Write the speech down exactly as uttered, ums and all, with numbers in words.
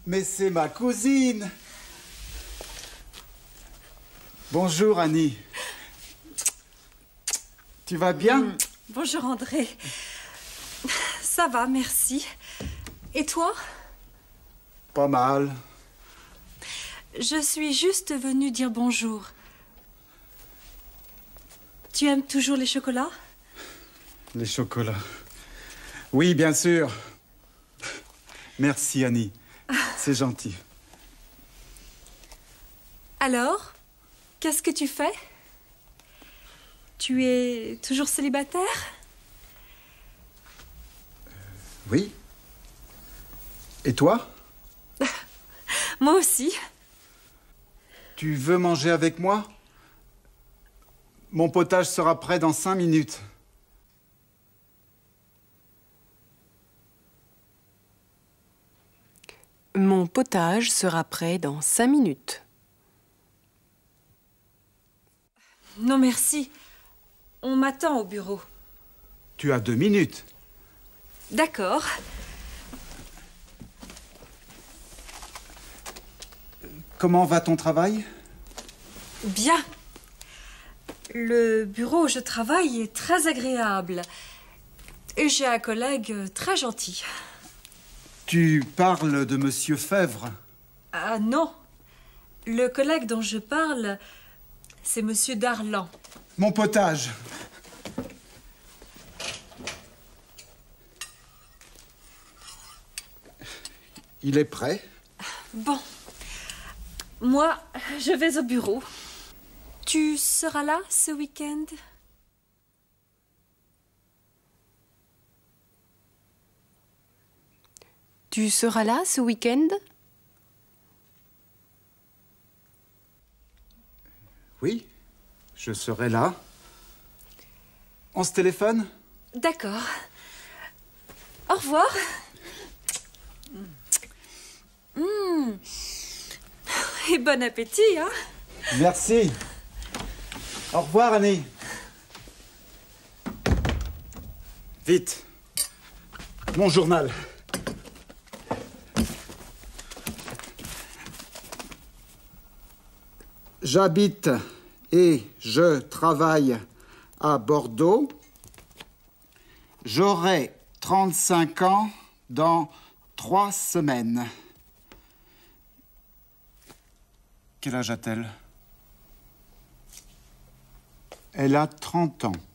Mais c'est ma cousine. Bonjour, Annie. Tu vas bien? mmh. Bonjour, André. Ça va, merci. Et toi? Pas mal. Je suis juste venue dire bonjour. Tu aimes toujours les chocolats? Les chocolats. Oui, bien sûr. Merci, Annie. C'est gentil. Alors, qu'est-ce que tu fais? Tu es toujours célibataire? Oui. Et toi? Moi aussi. Tu veux manger avec moi? Mon potage sera prêt dans cinq minutes. Mon potage sera prêt dans cinq minutes. Non, merci. On m'attend au bureau. Tu as deux minutes. D'accord. Comment va ton travail? Bien. Le bureau où je travaille est très agréable. Et j'ai un collègue très gentil. Tu parles de Monsieur Fèvre? Ah non. Le collègue dont je parle, c'est Monsieur Darlan. Mon potage. Il est prêt? Bon. Moi, je vais au bureau. Tu seras là ce week-end? Tu seras là ce week-end? Oui, je serai là. On se téléphone? D'accord. Au revoir. Mmh. Et bon appétit, hein? Merci. Au revoir, Annie. Vite. Mon journal. J'habite et je travaille à Bordeaux. J'aurai trente-cinq ans dans trois semaines. Quel âge a-t-elle? Elle a trente ans.